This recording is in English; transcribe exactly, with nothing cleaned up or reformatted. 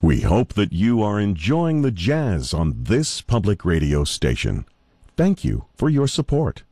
We hope that you are enjoying the jazz on this public radio station. Thank you for your support.